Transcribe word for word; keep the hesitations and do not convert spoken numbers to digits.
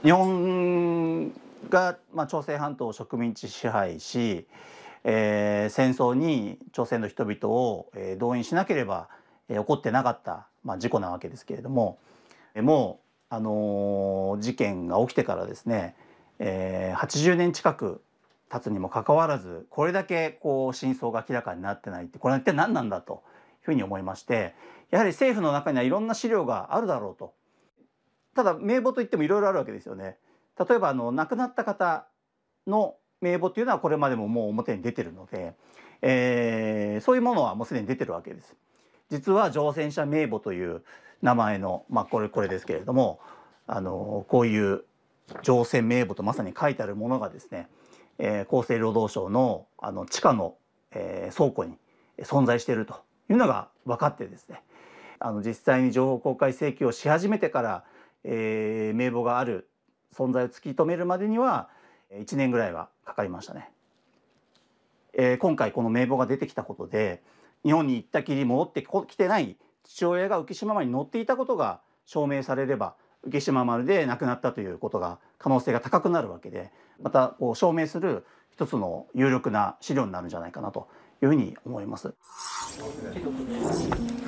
日本が、まあ、朝鮮半島を植民地支配し、えー戦争に朝鮮の人々を、えー動員しなければ、えー起こってなかった、まあ、事故なわけですけれども、えーもう、あのー事件が起きてからですね、えーはちじゅうねん近く経つにもかかわらず、これだけこう真相が明らかになってないって、これは一体何なんだというふうに思いまして、やはり政府の中にはいろんな資料があるだろうと。ただ名簿といってもいろいろあるわけですよね。例えばあの亡くなった方の名簿というのはこれまでももう表に出てるので、えーそういうものはもうすでに出てるわけです。実は乗船者名簿という名前の、まあ、これこれですけれども、あのこういう乗船名簿とまさに書いてあるものがですね、えー厚生労働省のあの地下の、えー倉庫に存在しているというのが分かってですね、あの実際に情報公開請求をし始めてから、えー名簿がある存在を突き止めるまでにはいちねんぐらいはかかりましたね。えー今回この名簿が出てきたことで、日本に行ったきり戻ってきてない父親が浮島丸に乗っていたことが証明されれば、浮島丸で亡くなったということが可能性が高くなるわけで、またこう証明する一つの有力な資料になるんじゃないかなというふうに思います。